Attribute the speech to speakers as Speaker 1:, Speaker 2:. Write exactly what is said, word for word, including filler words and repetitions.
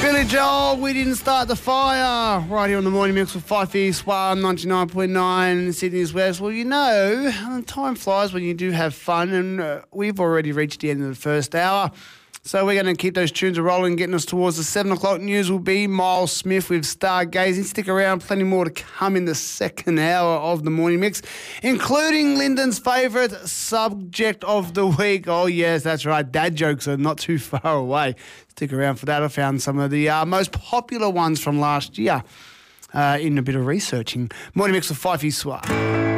Speaker 1: Billy Joel, We Didn't Start the Fire, right here on the Morning Mix with Fife East One, ninety-nine point nine Sydney's West. Well, you know, time flies when you do have fun, and uh, we've already reached the end of the first hour. So we're going to keep those tunes rolling, getting us towards the seven o'clock news will be Miles Smith with Stargazing. Stick around, plenty more to come in the second hour of the Morning Mix, including Lyndon's favourite subject of the week. Oh, yes, that's right. Dad jokes are not too far away. Stick around for that. I found some of the uh, most popular ones from last year uh, in a bit of researching. Morning Mix with Fife East One.